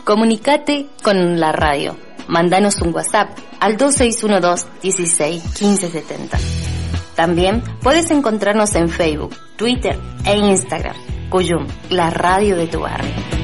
Comunicate con la radio. Mándanos un WhatsApp al 2612-161570. También puedes encontrarnos en Facebook, Twitter e Instagram. Cuyum, la radio de tu barrio.